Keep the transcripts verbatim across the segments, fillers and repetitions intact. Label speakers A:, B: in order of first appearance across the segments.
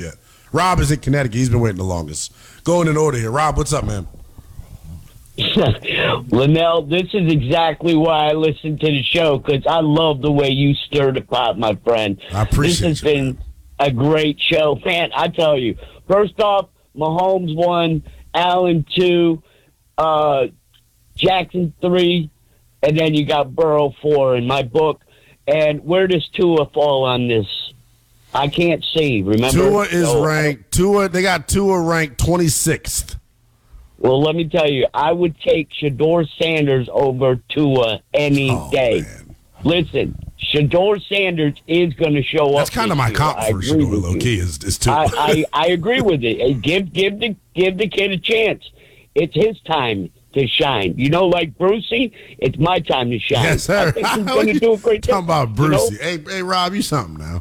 A: yet. Rob is in Connecticut. He's been waiting the longest. Going in order here. Rob, what's up, man?
B: Linnell, this is exactly why I listen to the show, because I love the way you stir the pot, my friend.
A: I appreciate
B: This has
A: you,
B: been
A: man.
B: a great show. Man, I tell you, first off, Mahomes one, Allen two, uh, Jackson three, and then you got Burrow four in my book. And where does Tua fall on this? I can't see, remember?
A: Tua is
B: So,
A: ranked. Tua, they got Tua ranked twenty-sixth.
B: Well, let me tell you, I would take Shador Sanders over Tua any
A: Oh,
B: day.
A: man.
B: Listen, Shador Sanders is going to show
A: That's
B: up.
A: kind of
B: this
A: my
B: year.
A: comp
B: I
A: for
B: agree
A: Shador,
B: with
A: low
B: you.
A: key, is, is Tua.
B: I, I, I agree with it. Hey, Give give the give the kid a chance. It's his time to shine. You know, like Brucey, it's my time to shine.
A: Yes, sir.
B: I think he's going to do a great
A: Talking
B: job.
A: about
B: You know?
A: Brucey. Hey, hey, Rob, you something now.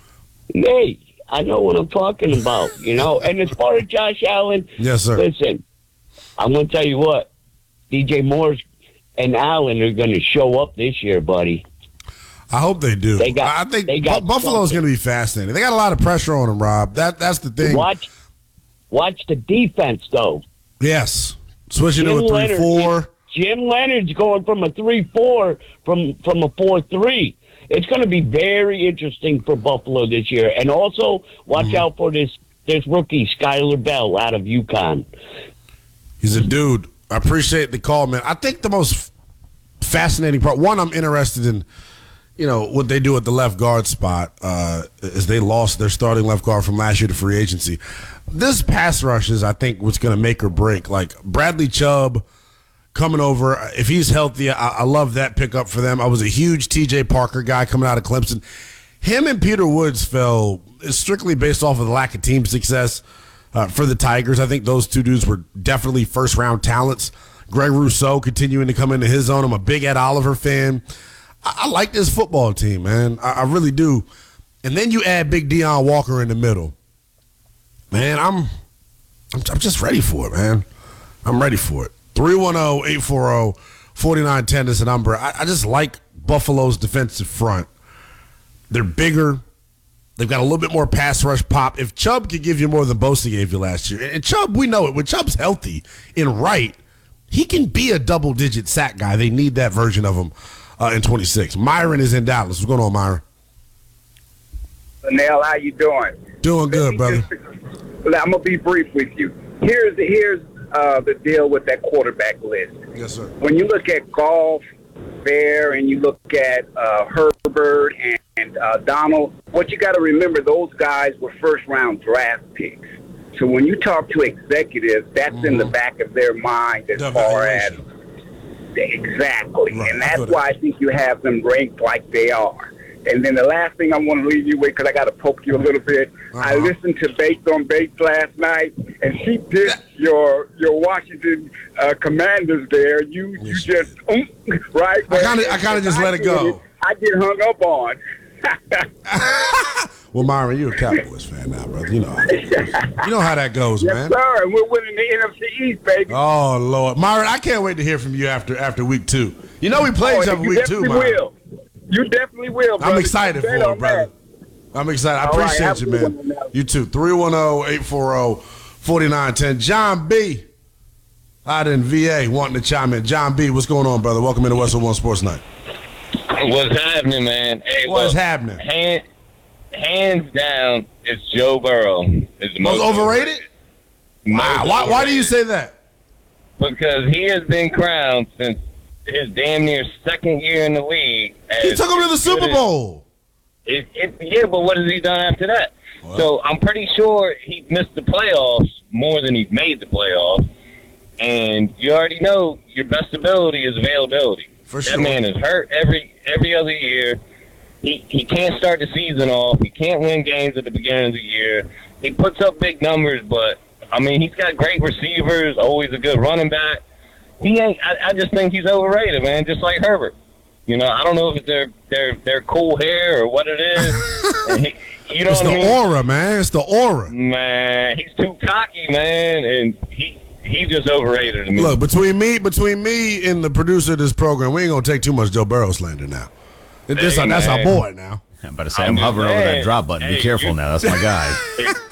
B: Hey, I know what I'm talking about. You know, and as far as Josh Allen,
A: Yes, sir.
B: listen, I'm going to tell you what, D J Moore and Allen are going to show up this year, buddy.
A: I hope they do.
B: They got-
A: I think
B: they got
A: Bu- Buffalo's
B: something.
A: going to be fascinating. They got a lot of pressure on them, Rob. That That's the thing.
B: Watch, watch the defense, though.
A: Yes. Switching to
B: Jim
A: a three
B: Leonard-
A: four.
B: Jim Leonard's going from a three four from from a four three. It's going to be very interesting for Buffalo this year. And also, watch
A: Mm-hmm.
B: out for this this rookie, Skylar Bell, out of UConn.
A: He's a dude. I appreciate the call, man. I think the most fascinating part, one, I'm interested in, you know, what they do at the left guard spot uh, is they lost their starting left guard from last year to free agency. This pass rush is, I think, what's going to make or break. Like, Bradley Chubb coming over, if he's healthy, I, I love that pickup for them. I was a huge T J Parker guy coming out of Clemson. Him and Peter Woods fell strictly based off of the lack of team success uh, for the Tigers. I think those two dudes were definitely first-round talents. Greg Rousseau continuing to come into his own. I'm a big Ed Oliver fan. I, I like this football team, man. I, I really do. And then you add Big Deion Walker in the middle. Man, I'm, I'm I'm just ready for it, man. I'm ready for it. three one zero, eight four zero, four nine one zero is the number. I, I just like Buffalo's defensive front. They're bigger. They've got a little bit more pass rush pop. If Chubb could give you more than Bosa gave you last year, and Chubb, we know it, when Chubb's healthy and right, he can be a double-digit sack guy. They need that version of him uh, in twenty-six. Myron is in Dallas. What's going on, Myron?
C: Linnell, how you doing?
A: Doing good, brother.
C: I'm gonna be brief with you. Here's the here's uh, the deal with that quarterback list.
A: Yes, sir.
C: When you look at Goff, Bear, and you look at uh, Herbert and, and uh, Donald, what you got to remember, those guys were first round draft picks. So when you talk to executives, that's mm-hmm. in the back of their mind as
A: The
C: far as
A: evaluation.
C: exactly,
A: Right,
C: and
A: I
C: that's
A: feel
C: why
A: that.
C: I think you have them ranked like they are. And then the last thing I want to leave you with, because I got to poke you a little bit,
A: Uh-huh.
C: I listened to Baked on Baked last night, and she did your your Washington uh, Commanders there. You you
A: Yes.
C: just um, right.
A: I kinda- I kinda just let it go.
C: I get hung up on.
A: Well, Myron, you're a Cowboys fan now, brother. You know, how that goes. You know how that goes,
C: Yes,
A: man.
C: sir. And we're winning the N F C East, baby.
A: Oh, Lord. Myron, I can't wait to hear from you after after week two. You know we play each
C: Oh,
A: other
C: you
A: week two,
C: definitely
A: Myron.
C: will. You definitely will, brother.
A: I'm excited for
C: Bet
A: it,
C: on
A: brother.
C: that.
A: I'm excited. I
C: All right,
A: appreciate
C: have
A: you,
C: a good
A: man.
C: one, man.
A: You too. three one zero, eight four zero, four nine one zero. John B. out in V A wanting to chime in. John B., what's going on, brother? Welcome into Westwood One Sports Night.
D: What's happening, man? Hey,
A: What's
D: look,
A: happening?
D: Hand, hands down, it's Joe Burrow. Is the
A: Most
D: most
A: overrated?
D: Most
A: Wow. Why, why do you say that?
D: Because he has been crowned since his damn near second year in the league.
A: He
D: as
A: took him to the
D: good
A: Super
D: as-
A: Bowl.
D: It, it, yeah, but what has he done after that?
A: Well.
D: So I'm pretty sure he missed the playoffs more than he's made the playoffs. And you already know your best ability is availability.
A: For
D: that
A: sure.
D: man is hurt every every other year. He he can't start the season off. He can't win games at the beginning of the year. He puts up big numbers, but I mean he's got great receivers. Always a good running back. He ain't. I, I just think he's overrated, man. Just like Herbert. You know, I don't know if it's their their their cool hair or what it is. And he, you know
A: It's
D: what
A: the
D: I mean?
A: aura, man. It's the aura.
D: Man, he's too cocky, man, and he he just overrated to me.
A: Look, between me, between me and the producer of this program, we ain't gonna take too much Joe Burrow slander now. This,
D: Hey,
A: that's our
D: man.
A: boy now.
E: I'm about to say,
D: I'm
E: I'm,
D: just
E: hovering over that
D: saying.
E: drop button. Be
D: Hey,
E: careful
D: you-
E: now. That's my guy.